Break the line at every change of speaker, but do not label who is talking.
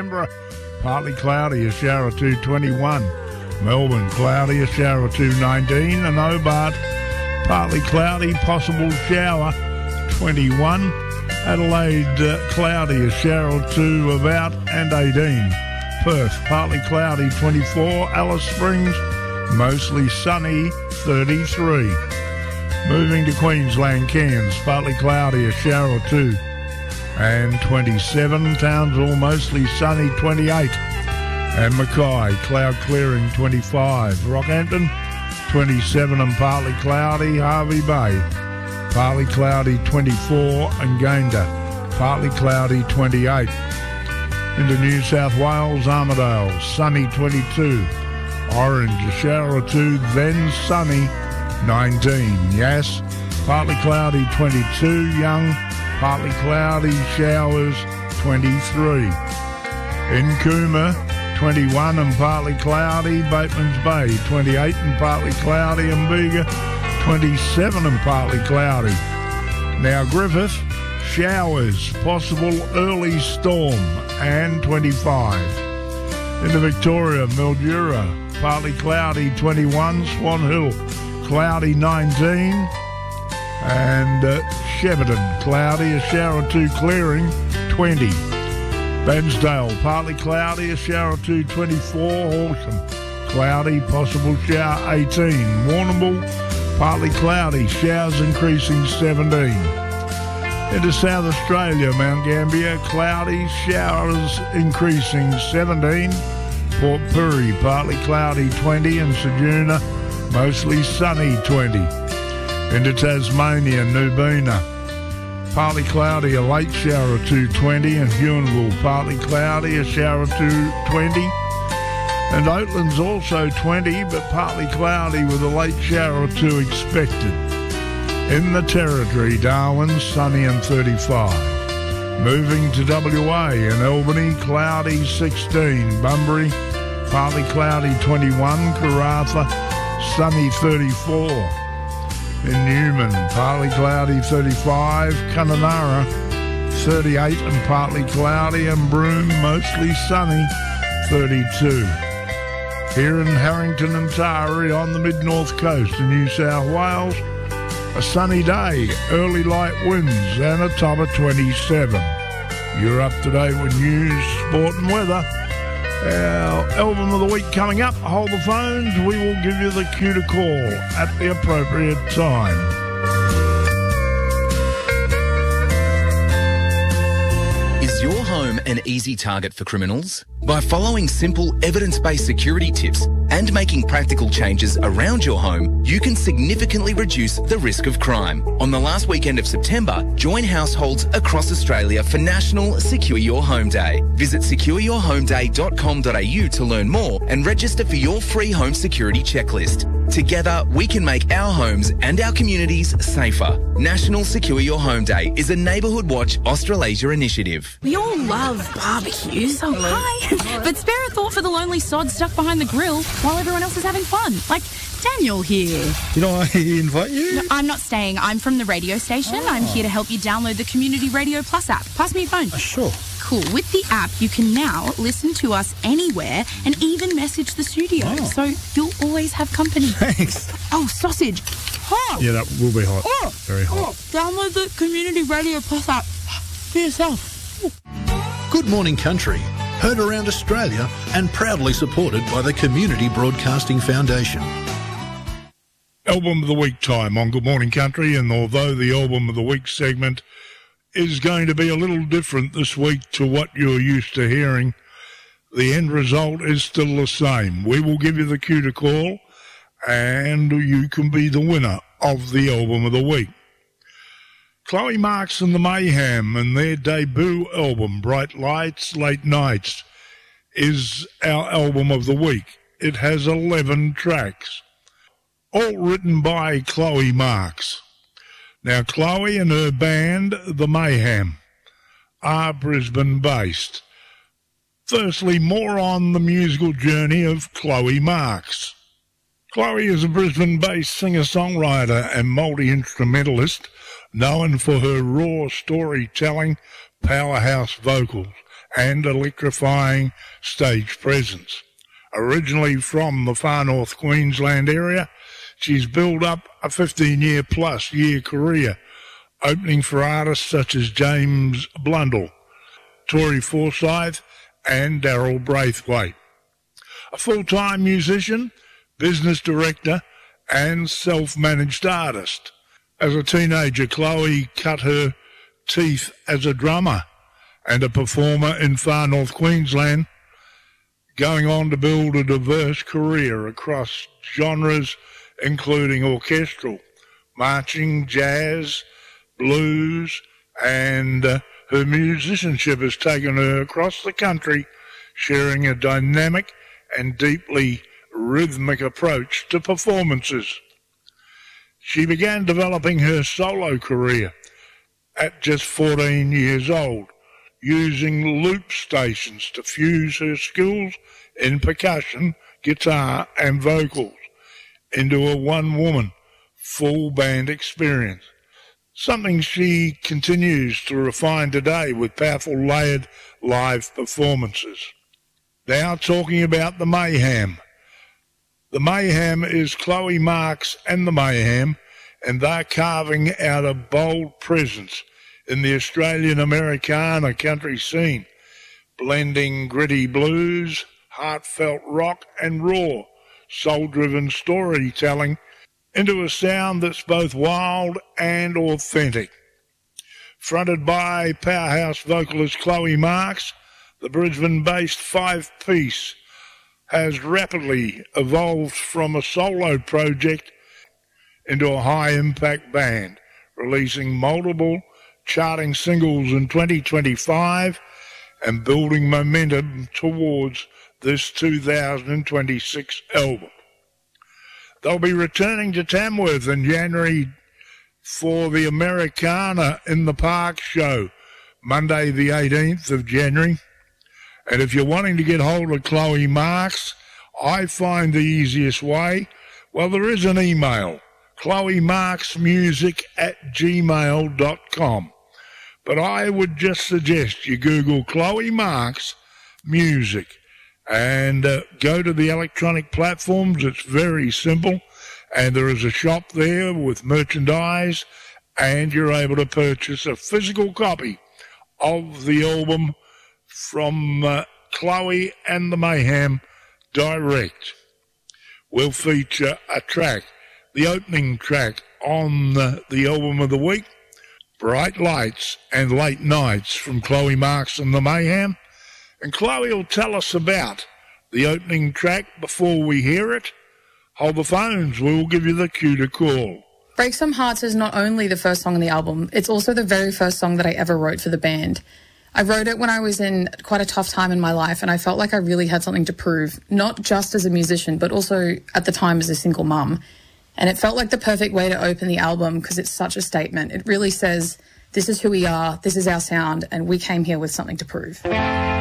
Canberra, partly cloudy, a shower or two, 21. Melbourne, cloudy, a shower or two, 19. And Hobart, partly cloudy, possible shower, 21. Adelaide, cloudy, a shower or two, about, and 18. Perth, partly cloudy, 24. Alice Springs, mostly sunny, 33. Moving to Queensland, Cairns, partly cloudy, a shower or two, and 27. Townsville, mostly sunny, 28. And Mackay, cloud clearing, 25. Rockhampton, 27 and partly cloudy. Hervey Bay, partly cloudy, 24. And Gayndah, partly cloudy, 28. Into New South Wales, Armidale, sunny, 22. Orange, a shower or two, then sunny, 19. Yass, partly cloudy, 22. Young, partly cloudy, showers, 23. In Cooma, 21 and partly cloudy. Bateman's Bay, 28 and partly cloudy. And Bega, 27 and partly cloudy. Now Griffith, showers, possible early storm, and 25. Into Victoria, Mildura, partly cloudy, 21. Swan Hill, cloudy, 19. And Shepparton, cloudy, a shower or two clearing, 20. Bairnsdale, partly cloudy, a shower or two, 24. Horsham, cloudy, possible shower, 18. Warrnambool, partly cloudy, showers increasing, 17. Into South Australia, Mount Gambier, cloudy, showers increasing, 17. Port Pirie, partly cloudy, 20. And Ceduna, mostly sunny, 20. Into Tasmania, Nubina, partly cloudy, a late shower or two, 20. And Huonville, partly cloudy, a shower or two, 20. And Oatlands also 20, but partly cloudy with a late shower or two expected. In the Territory, Darwin, sunny and 35. Moving to WA, in Albany, cloudy, 16. Bunbury, partly cloudy, 21. Karratha, sunny, 34. In Newman, partly cloudy, 35. Kununurra, 38 and partly cloudy. And Broome, mostly sunny, 32. Here in Harrington and Taree on the mid-north coast of New South Wales, a sunny day, early light winds and a top of 27. You're up to date with news, sport and weather. Our album of the week coming up. Hold the phones. We will give you the cue to call at the appropriate time.
Is your home an easy target for criminals? By following simple, evidence-based security tips and making practical changes around your home, you can significantly reduce the risk of crime. On the last weekend of September, join households across Australia for National Secure Your Home Day. Visit secureyourhomeday.com.au to learn more and register for your free home security checklist. Together, we can make our homes and our communities safer. National Secure Your Home Day is a Neighbourhood Watch Australasia initiative.
We all love barbecues. Oh, hi. But spare a thought for the lonely sod stuck behind the grill while everyone else is having fun. Like Daniel here.
Did I invite you?
No, I'm not staying. I'm from the radio station. Oh. I'm here to help you download the Community Radio Plus app. Pass me your phone.
Sure.
Cool. With the app, you can now listen to us anywhere and even message the studio. Oh. So you'll always have company.
Thanks.
Oh, sausage. Hot.
Yeah, that will be hot.
Oh.
Very hot.
Oh. Download the Community Radio Plus app for yourself. Ooh.
Good Morning Country. Heard around Australia and proudly supported by the Community Broadcasting Foundation.
Album of the Week time on Good Morning Country, and although the Album of the Week segment is going to be a little different this week to what you're used to hearing, the end result is still the same. We will give you the cue to call, and you can be the winner of the Album of the Week. Chloe Marks and the Mayhem and their debut album, Bright Lights, Late Nights, is our Album of the Week. It has 11 tracks, all written by Chloe Marks. Now, Chloe and her band, The Mayhem, are Brisbane-based. Firstly, more on the musical journey of Chloe Marks. Chloe is a Brisbane-based singer-songwriter and multi-instrumentalist known for her raw storytelling, powerhouse vocals, and electrifying stage presence. Originally from the far north Queensland area, she's built up a 15-year-plus career, opening for artists such as James Blundell, Tori Forsyth and Daryl Braithwaite. A full-time musician, business director and self-managed artist. As a teenager, Chloe cut her teeth as a drummer and a performer in far north Queensland, going on to build a diverse career across genres including orchestral, marching, jazz, blues, and her musicianship has taken her across the country, sharing a dynamic and deeply rhythmic approach to performances. She began developing her solo career at just 14 years old, using loop stations to fuse her skills in percussion, guitar and vocals into a one-woman full band experience, something she continues to refine today with powerful layered live performances. Now talking about the Mayhem. The Mayhem is Chloe Marks and the Mayhem, and they're carving out a bold presence in the Australian Americana country scene, blending gritty blues, heartfelt rock and raw, soul-driven storytelling into a sound that's both wild and authentic. Fronted by powerhouse vocalist Chloe Marks, the Brisbane-based five-piece has rapidly evolved from a solo project into a high-impact band, releasing multiple charting singles in 2025 and building momentum towards this 2026 album. They'll be returning to Tamworth in January for the Americana in the Park show, Monday the 18th of January. And if you're wanting to get hold of Chloe Marks, I find the easiest way, well, there is an email, chloemarksmusic@gmail.com. But I would just suggest you Google Chloe Marks Music and go to the electronic platforms. It's very simple, and there is a shop there with merchandise, and you're able to purchase a physical copy of the album from Chloe and the Mayhem direct. We'll feature a track, the opening track on the album of the week, Bright Lights and Late Nights from Chloe Marks and the Mayhem. And Chloe will tell us about the opening track before we hear it. Hold the phones, we'll give you the cue to call.
Break Some Hearts is not only the first song on the album, it's also the very first song that I ever wrote for the band. I wrote it when I was in quite a tough time in my life, and I felt like I really had something to prove, not just as a musician, but also at the time as a single mum. And it felt like the perfect way to open the album because it's such a statement. It really says, this is who we are, this is our sound, and we came here with something to prove.